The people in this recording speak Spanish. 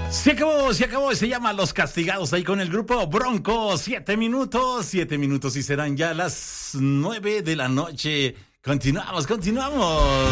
Se acabó, se llama Los Castigados ahí con el grupo Bronco. 7 minutos y serán ya las 9 de la noche. Continuamos.